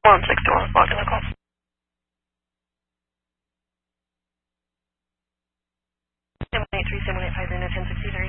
161, logging the call. 783, 785, Reno 1063.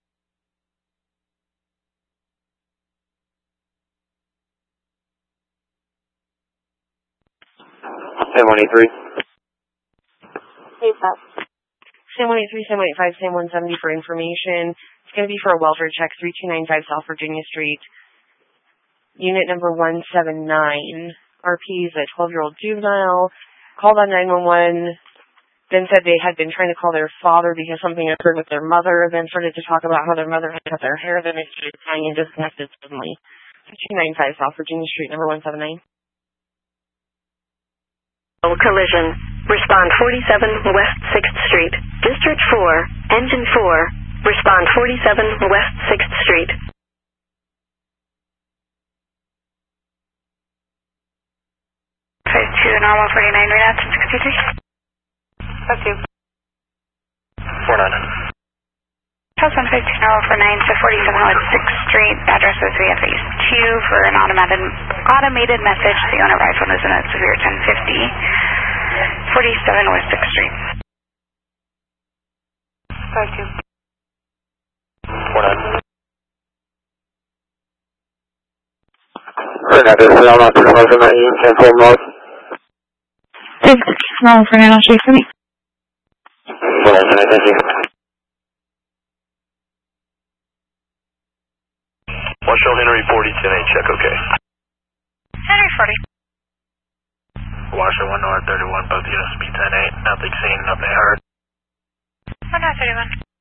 183. Hey, Pat. 783, 785, Sam 170 for information. It's going to be for a welfare check, 3295 South Virginia Street. Unit number 179. RP is a 12-year-old juvenile. Called on 911. Then said they had been trying to call their father because something occurred with their mother. Then started to talk about how their mother had cut their hair. Then they started crying and disconnected suddenly. 3295 South Virginia Street, number 179. Collision. Respond 47 West 6th Street. District 4, Engine 4. Respond 47 West 6th Street. To normal 49 Reno 1063. That's you. 49. House 152 normal 49 to 47 West 6th Street. Address is we have phase 2 for an automated message. The owner of iPhone is in a severe 1050. 47 West 6th Street. 52. 49. Right now, this is Alma 2019, 10 north. Normal 49 Street for me. 49, thank you. Marshall Henry 40, 10-8, check, okay. Henry 40. Washington 1 North 31, both units, speed 10-8, nothing seen, nothing heard. 1 North 31.